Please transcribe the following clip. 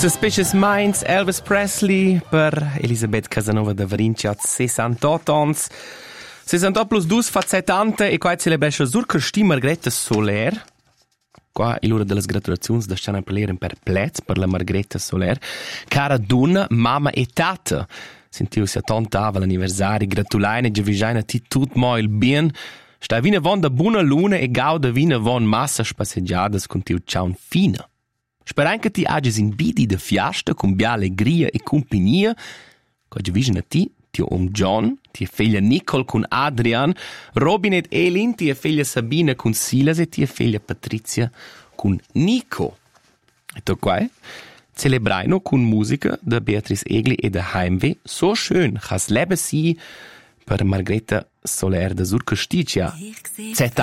Suspicious Minds, Elvis Presley per Elisabeth Casanova da Varincia, 68 ans. 68 plus 2 fa 70 e qua celebresce Sur Christine Margrethe Soler. Qua è l'ora delle gratulazioni da Stana Peleren per Plez per la Margrethe Soler. Cara donna, mamma e tata. Sentiu si a tontava l'anniversario, gratulaine, giavigiaina ti tut mo il bien. Stai vina von da buona luna e gauda vina von massa spaseggiadas con tiu ciaun fina. Speram che ti ages in bidi de fiasta con bia allegria e compagnia. Qua giavigiana ti, tio John, tia figlia Nicole con Adrian, Robin ed Elin, tia figlia Sabina con Silas e tia figlia Patrizia con Nico. E to qua celebraino con musica da Beatrice Egli e da Heimweh. So schön, has lebe sie per Margrethe Soler da Sur Costiccia.